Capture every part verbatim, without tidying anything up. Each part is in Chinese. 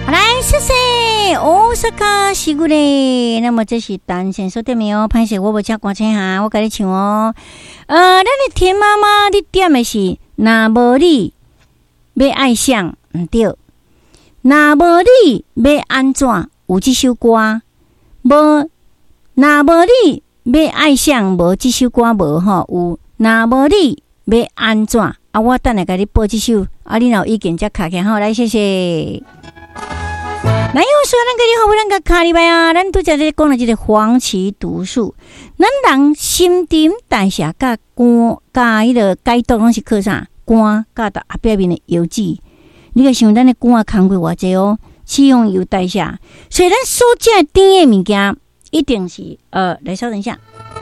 来，谢谢大阪是古嘞。那么这是单线收点没有？拍摄我无加歌声哈，我跟你唱哦。呃，咱的田妈妈，你点的是若无你要爱上唔对，若无你要安怎有这首歌？无，若无你要爱上无这首歌无吼有，若无你要安怎？啊，我等下给你播这首，啊，你若有意见再卡起好，来谢谢。来，又说咱个你好，咱个卡里拜啊，咱拄则咧讲了这个黄芪毒素，咱人心沉代谢甲肝甲迄个解毒拢是靠啥？肝甲到后壁面的油脂，你个想咱的肝空过偌济哦，使用油代谢，所以咱所食甜的物件一定是呃，来稍等一下，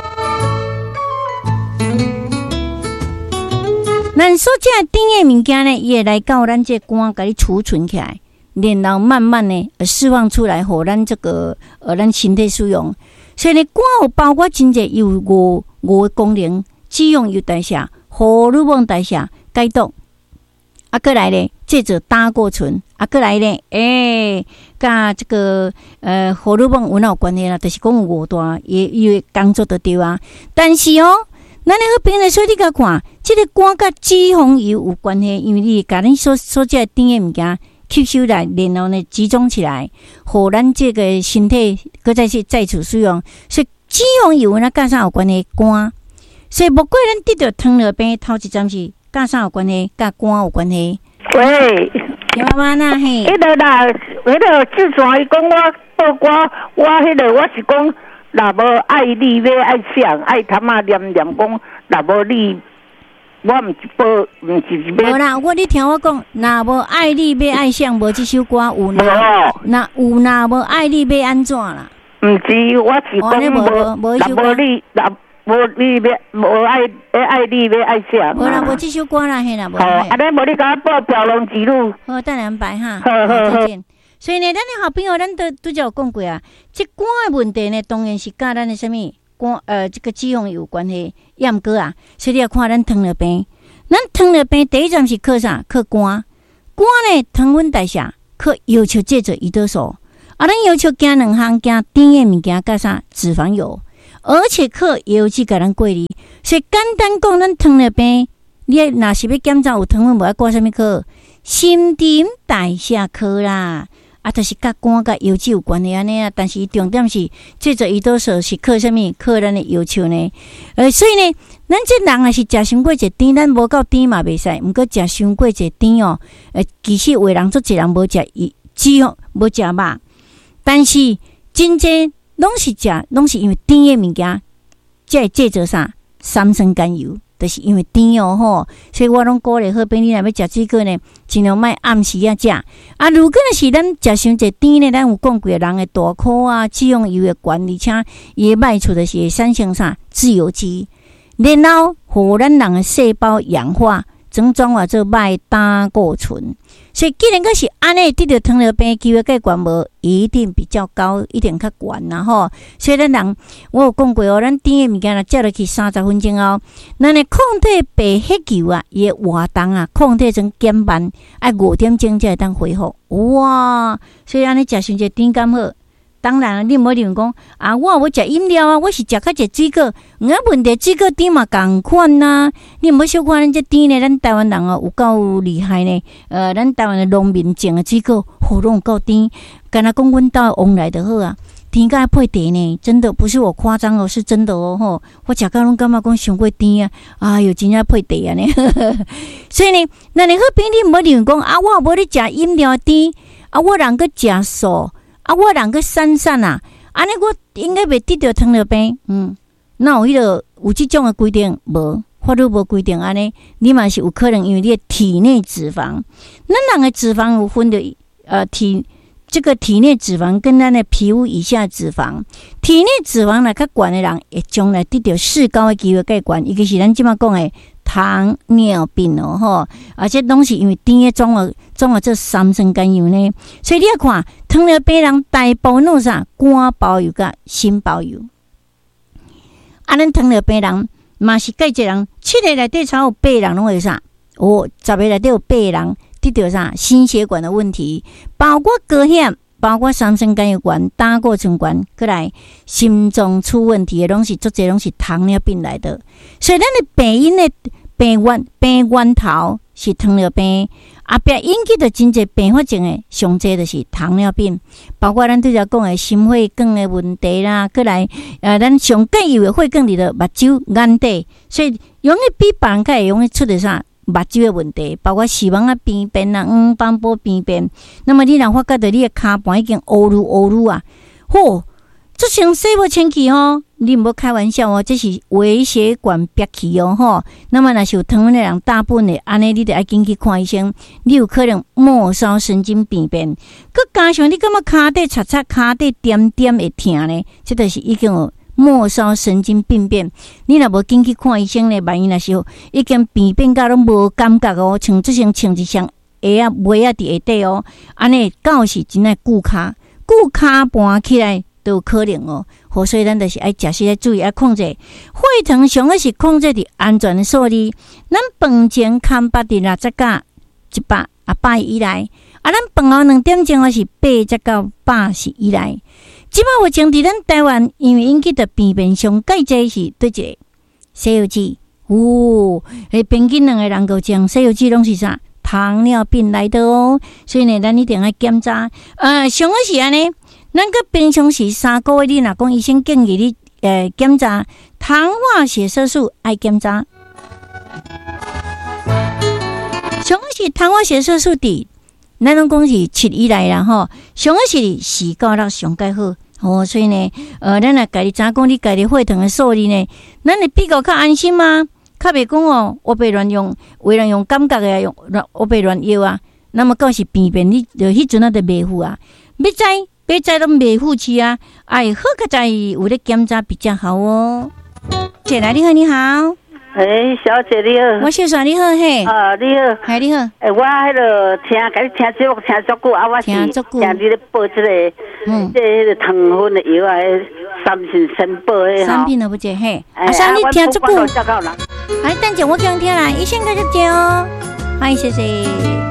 咱所食甜的物件呢，伊会来到咱这肝，甲你储存起来。然后慢慢呢释放出来，给咱这个呃咱身体使用。所以呢，肝有包括真侪有五五个功能，脂溶油代谢、荷尔蒙代谢、解毒。啊，过来呢，这做胆固醇。啊，过来呢，诶，甲这个呃荷尔蒙有哪有关系啦？就是讲有五大，也也工作得对啊。但是哦，咱咧好平常所以你甲看，这个肝甲脂肪油有关系，因为你甲恁所所食的甜的物件。吸收来，然后呢集中起来，互咱这个身体搁再去再次使用。所以脂肪油那甲啥有关系？肝。所以莫怪咱得到糖尿病头一站是甲啥有关系？甲肝有关系。 喂， 妈妈呐嘿， 迄个啦，迄个自传伊讲我报我，我迄个我是讲，若无爱你要爱想，爱他妈念念讲，若无你。我毋是报，毋是要。 无啦，我你听我讲，若无爱你要爱上，无这首歌有呐。若有呐，无爱你要安怎啦？ 毋是，我是讲无，若无你，若无你要无爱，要爱你要爱上。 无啦，无这首歌啦，嘿啦，无。 好，安尼无你甲我报条龙之路。 好，等两摆哈。 好好好。 所以呢，咱的好朋友，咱都都有讲过啊，这肝的问题呢，当然是甲咱的什么？肝呃，这个脂肪有关系，也毋过啊，所以你要看咱糖尿病。咱糖尿病第一站是靠啥？靠肝。肝呢，糖分代谢靠要求制作胰岛素，啊，咱要求加两项加甜的物件，加啥？脂肪油，而且靠油脂甲咱过滤。所以简单讲，咱糖尿病，你若是要检查有糖分无，要挂啥物科？新陈代谢科啦。啊，就是甲肝甲油脂有关系安尼啊，但是重点是制作胰岛素是靠什么？靠咱的要求呢？呃，所以呢，咱这人也是食伤过一甜，咱无够甜嘛袂使，毋过食伤过一甜哦。呃，其实有的人做一人无食伊脂肪，无食肉，但是真济拢是食，拢是因为甜的物件，才会制作啥三酸甘油。就是因为甜哦吼，所以我拢鼓励好朋友，你若要食水果呢，尽量莫暗时啊食。啊，如果若是咱食伤济甜呢，咱有讲过人的大口啊，脂肪油的悬，而且伊卖出的是产生啥自由基，然后互咱人的细胞氧化，整转化做歹胆固醇。所以既然个是安尼，得到糖尿病机会介悬无，一定比较高，一定较悬啦吼。所以咱人我有讲过哦，咱甜的物件若食落去三十分钟后，咱的抗体白血球啊，伊的活动啊，抗体层减慢，爱五点钟才会当恢复。哇！所以安尼食伤济甜甘好。当然，你唔好认为讲啊，我有食饮料啊，我是食较济水果，唔啊问题水果甜嘛共款呐。你唔好小看咱这甜呢，咱台湾人哦有够厉害呢。呃，咱台湾的农民种的水果，好拢有够甜。敢若讲阮兜往来就好啊，甜甲配茶呢，真的不是我夸张哦，是真的哦吼。我食到拢感觉讲伤过甜啊，哎哟，真正配茶啊呢。所以呢，咱的好朋友你唔好认为讲啊，我无咧食饮料甜，啊，我人个食素。啊，我人个瘦瘦啊，安尼我应该袂得到糖尿病。嗯，那有迄个有即种的规定无？法律无规定安尼，你嘛是有可能因为你的体内脂肪，咱人的脂肪有分的呃体这个体内脂肪跟咱的皮肤以下脂肪，体内脂肪若较悬的人，会将来得到四高的机会较悬，伊就是咱即马讲的糖尿病哦吼，而且拢是因为甜的总和总和这三酸甘油呢，所以你要看糖尿病人大部分拢啥肝包油甲心包油，啊，咱糖尿病人嘛是介济人，七个内底才有八人拢会啥，哦，十个内底有八人得到啥心血管的问题，包括高血，包括三酸甘油管、胆固醇管，过来心脏出问题的，拢是足侪拢是糖尿病来的。所以咱的病因的病源病源头是糖尿病，后壁引起的真侪并发症的，上侪就是糖尿病，包括咱拄则讲的心血管的问题啦，过来呃，咱上介意的血管里头目睭、眼底，所以容易比别人较会容易出的啥目睭的问题，包括视网啊边边啊、黄斑部边边。那么你若发觉到你的骹盘已经乌噜乌噜啊，嚯！这像洗无清气哦，你唔好开玩笑哦，这是微血管憋气哦吼。那么若是有糖的人，大部分的安尼，你得要紧去看医生。你有可能末梢神经病变，佮加上你感觉骹底擦擦、骹底点点会痛呢，这就是已经有末梢神经病变。你若无紧去看医生呢，万一若是已经病变到拢无感觉哦，像即像穿一双鞋啊、袜啊伫下底哦，安尼到是真爱骨骹，骨骹盘起来。都有可能哦，好，所以咱就是爱食时来注意，爱控制血糖，上个是控制伫安全的数字。咱饭前看八伫六十甲一百啊百以内，啊，咱饭后两点钟是八十到百是以内。即摆目前伫咱台湾，因为引起的病变上介济是对一个西药剂，哦，诶，平均两个人够将西药剂拢是啥糖尿病来的哦，所以呢，咱一定要检查。呃，上个是安尼。咱个平常时三个月，你若讲医生建议你呃检查糖化血色素，爱检查。上个是糖化血色素伫，咱拢讲是七以内啦吼。上个是四到六上介好哦，所以呢，呃，咱来家己查讲你家己血糖的数字呢，咱会比较较安心嘛，较袂讲哦，我别乱用，为了用感觉的用，我别乱药啊。那么到时病变，你就迄阵啊就袂赴啊，要知。别再拢袂负气啊！哎，好个在有咧检查比较好哦。姐来，你好，你好。 哎，小姐你好。 我小嫂你好嘿。 啊，你好。 嗨，你好。 哎，我迄个听，甲你听节目听足久啊，我是听你咧报这个，嗯，这迄个糖分的药啊，三品三宝迄吼。 三品都不接嘿。啊，三你听足久。哎，等阵我讲听啦，一先开始听哦。嗨，谢谢。